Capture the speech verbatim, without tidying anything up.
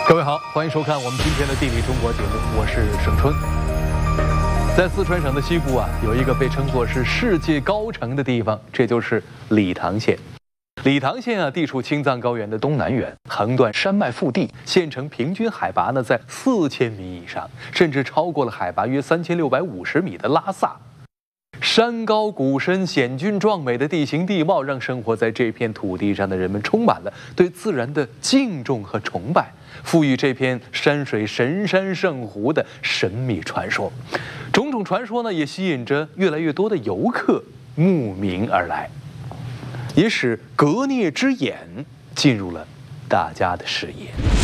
各位好，欢迎收看我们今天的《地理中国》节目，我是盛春。在四川省的西部啊，有一个被称作是世界高城的地方，这就是理塘县。理塘县啊，地处青藏高原的东南缘，横断山脉腹地，县城平均海拔呢在四千米以上，甚至超过了海拔约三千六百五十米的拉萨。山高谷深、险峻壮美的地形地貌，让生活在这片土地上的人们充满了对自然的敬重和崇拜，赋予这片山水神山圣湖的神秘传说。种种传说呢，也吸引着越来越多的游客慕名而来，也使格聂之眼进入了大家的视野。